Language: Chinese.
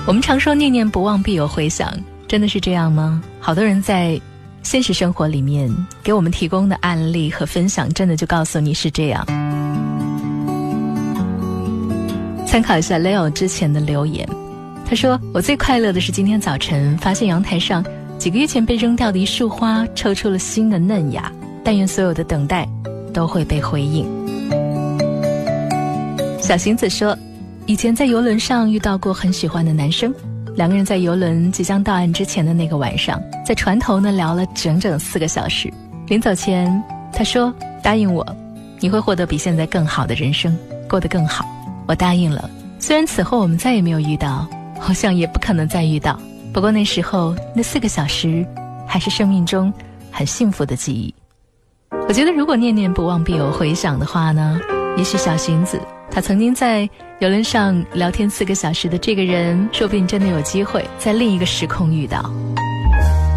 我们常说念念不忘必有回响，真的是这样吗？好多人在现实生活里面给我们提供的案例和分享，真的就告诉你是这样。参考一下 Leo 之前的留言，他说，我最快乐的是今天早晨发现阳台上几个月前被扔掉的一束花抽出了新的嫩芽，但愿所有的等待都会被回应。小行子说，以前在邮轮上遇到过很喜欢的男生，两个人在邮轮即将到岸之前的那个晚上，在船头呢聊了整整4个小时。临走前他说，答应我，你会获得比现在更好的人生，过得更好。我答应了，虽然此后我们再也没有遇到，好像也不可能再遇到，不过那时候那4个小时还是生命中很幸福的记忆。我觉得如果念念不忘必有回响的话呢，也许小荀子他曾经在邮轮上聊天4个小时的这个人，说不定真的有机会在另一个时空遇到。